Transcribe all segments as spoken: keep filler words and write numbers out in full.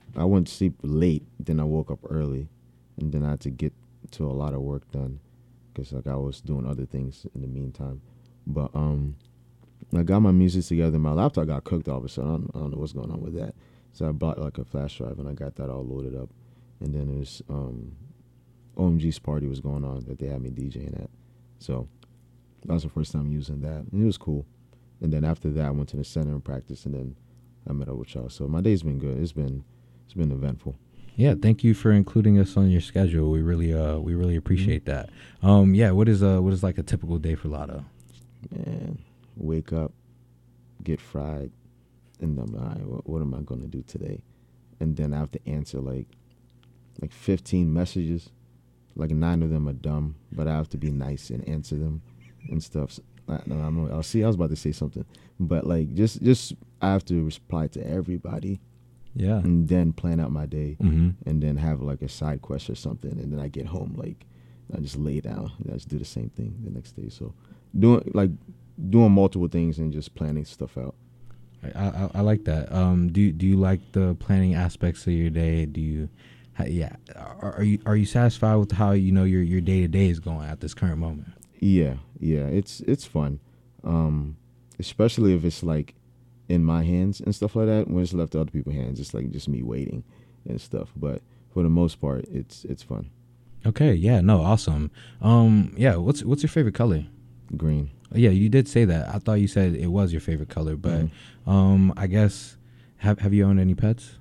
I went to sleep late, then I woke up early, and then I had to get to a lot of work done because like I was doing other things in the meantime. But um, I got my music together. My laptop got cooked all of a sudden. I don't, I don't know what's going on with that. So I bought like a flash drive and I got that all loaded up. And then there's um, O M G's party was going on that they had me DJing at. So that was the first time using that, and it was cool. And then after that, I went to the center and practiced, and then I met up with y'all. So my day's been good. It's been it's been eventful. Yeah, thank you for including us on your schedule. We really uh we really appreciate mm-hmm. that. Um, yeah, what is uh what is like a typical day for Latto? Man, wake up, get fried, and I'm like, what, what am I gonna do today? And then I have to answer like like fifteen messages. Like nine of them are dumb, but I have to be nice and answer them and stuff. I, no, I'm, I'll see. I was about to say something, but like just just I have to reply to everybody. Yeah. And then plan out my day, mm-hmm. and then have like a side quest or something, and then I get home like I just lay down and I just do the same thing the next day. So doing like doing multiple things and just planning stuff out. I, I, I like that. Um, do do you like the planning aspects of your day? Do you, yeah, are, are you are you satisfied with how you know your your day to day is going at this current moment? Yeah, yeah, it's it's fun, um, especially if it's like in my hands and stuff like that. When it's left to other people's hands, it's like just me waiting and stuff. But for the most part, it's it's fun. Okay, yeah, no, awesome. Um, yeah, what's what's your favorite color? Green. Yeah, you did say that. I thought you said it was your favorite color, but mm-hmm. um, I guess have have you owned any pets?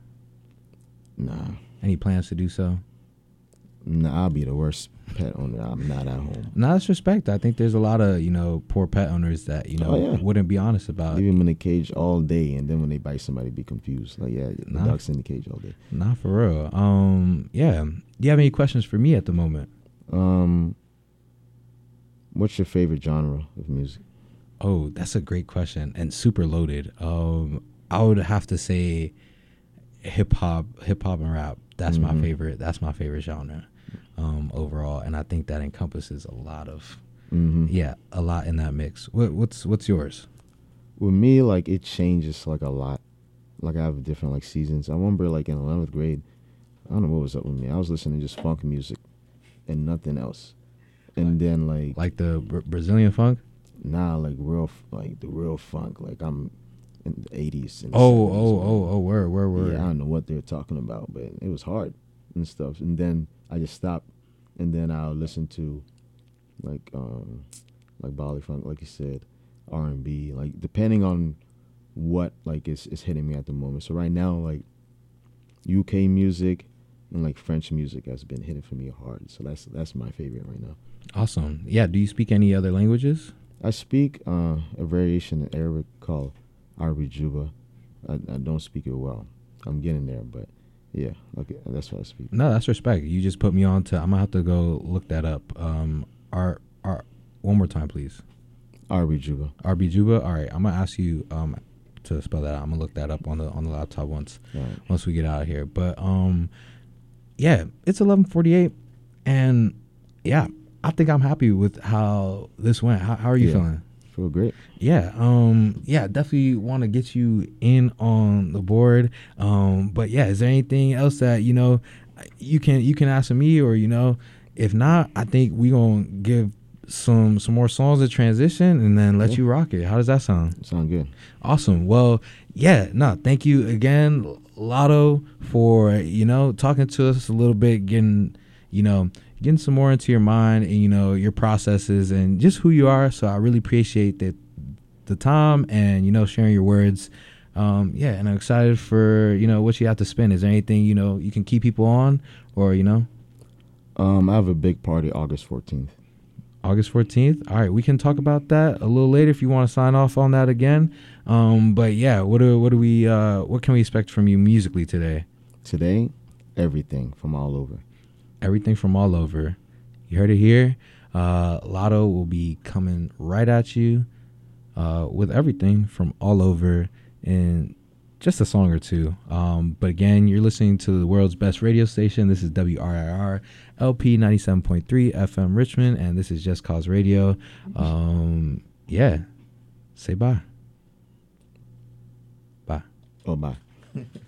Nah. Any plans to do so? Nah, I'll be the worst pet owner. I'm not at home. No, that's respect. I think there's a lot of, you know, poor pet owners that, you know, oh, yeah. wouldn't be honest about. Leave them in the cage all day, and then when they bite somebody, be confused. Like, yeah, the nah. dog's in the cage all day. Nah, for real. Um, yeah. Do you have any questions for me at the moment? Um, what's your favorite genre of music? Oh, that's a great question and super loaded. Um, I would have to say hip hop, hip hop and rap. That's mm-hmm. my favorite. That's my favorite genre. Um, overall, and I think that encompasses a lot of, mm-hmm. yeah, a lot in that mix. What, what's what's yours? With me, like it changes like a lot. Like I have different like seasons. I remember like in eleventh grade, I don't know what was up with me. I was listening to just funk music and nothing else, and like, then like like the Bra- Brazilian funk. Nah, like real, like the real funk. Like I'm in the eighties. Oh, oh, oh, oh, where, where, where? Yeah, I don't know what they're talking about, but it was hard and stuff. And then I just stopped. And then I'll listen to, like, um, like Bolly Funk, like you said, R and B, like depending on what like is is hitting me at the moment. So right now, like U K music and like French music has been hitting for me hard. So that's that's my favorite right now. Awesome. Yeah. Do you speak any other languages? I speak uh, a variation in Arabic called Arabi Juba. I, I don't speak it well. I'm getting there, but. Yeah, okay, that's what I speak. No, that's respect. You just put me on to. I'm gonna have to go look that up. Um, our, our, one more time, please. Arabi Juba. Arabi Juba. All right, I'm gonna ask you um to spell that out. I'm gonna look that up on the on the laptop once right. once we get out of here. But um, yeah, it's eleven forty-eight, and yeah, I think I'm happy with how this went. How, how are you yeah. feeling? Feel great. Yeah, um, yeah, definitely want to get you in on the board. Um, but yeah, is there anything else that you know you can you can ask me, or you know, if not, I think we gonna give some some more songs to transition and then let yeah. you rock it. How does that sound? Sound good. Awesome. Well, yeah, no, thank you again, Latto, for you know talking to us a little bit, getting you know. getting some more into your mind and, you know, your processes and just who you are. So I really appreciate the, the time and, you know, sharing your words. Um, yeah, and I'm excited for, you know, what you have to spend. Is there anything, you know, you can keep people on or, you know? Um, I have a big party August fourteenth. August fourteenth? All right, we can talk about that a little later if you want to sign off on that again. Um, but, yeah, what do, what do we, uh, what can we expect from you musically today? Today, everything from all over. Everything from all over. You heard it here. Uh, Latto will be coming right at you uh, with everything from all over in just a song or two. Um, but again, you're listening to the world's best radio station. This is W R I R L P ninety-seven point three F M Richmond, and this is Just Cause Radio. Um, yeah. Say bye. Bye. Oh, bye.